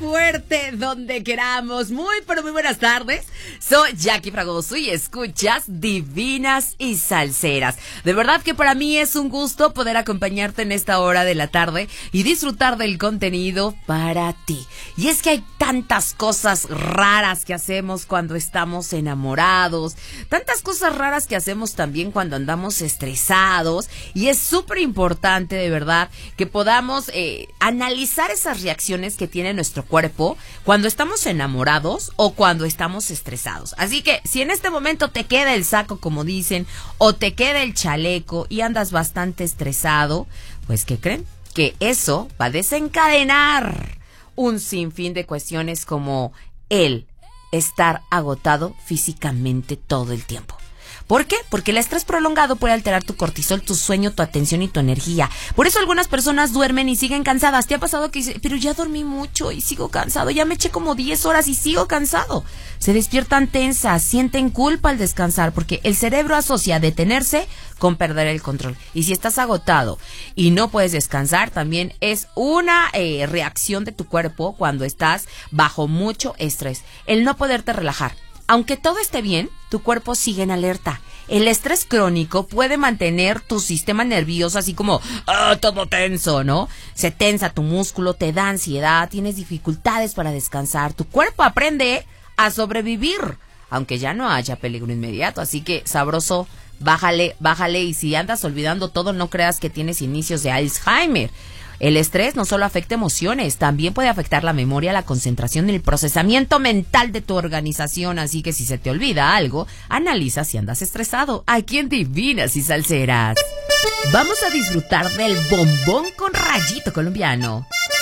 fuerte donde queramos. Muy, pero muy buenas tardes. Soy Jackie Fragoso y escuchas Divinas y Salseras. De verdad que para mí es un gusto poder acompañarte en esta hora de la tarde y disfrutar del contenido para ti. Y es que hay tantas cosas raras que hacemos cuando estamos enamorados, tantas cosas raras que hacemos también cuando andamos estresados, y es súper importante de verdad que podamos analizar esas reacciones que tiene nuestro cuerpo cuando estamos enamorados o cuando estamos estresados. Así que si en este momento te queda el saco, como dicen, o te queda el chaleco y andas bastante estresado, pues ¿qué creen? Que eso va a desencadenar un sinfín de cuestiones como el estar agotado físicamente todo el tiempo. ¿Por qué? Porque el estrés prolongado puede alterar tu cortisol, tu sueño, tu atención y tu energía. Por eso algunas personas duermen y siguen cansadas. ¿Te ha pasado que dices, pero ya dormí mucho y sigo cansado? Ya me eché como 10 horas y sigo cansado. Se despiertan tensas, sienten culpa al descansar, porque el cerebro asocia detenerse con perder el control. Y si estás agotado y no puedes descansar, también es una reacción de tu cuerpo cuando estás bajo mucho estrés. El no poderte relajar. Aunque todo esté bien, tu cuerpo sigue en alerta. El estrés crónico puede mantener tu sistema nervioso así como todo tenso, ¿no? Se tensa tu músculo, te da ansiedad, tienes dificultades para descansar. Tu cuerpo aprende a sobrevivir, aunque ya no haya peligro inmediato. Así que, sabroso, bájale. Y si andas olvidando todo, no creas que tienes inicios de Alzheimer. El estrés no solo afecta emociones, también puede afectar la memoria, la concentración y el procesamiento mental de tu organización. Así que si se te olvida algo, analiza si andas estresado. Aquí en Divinas y Salseras vamos a disfrutar del bombón con rayito colombiano.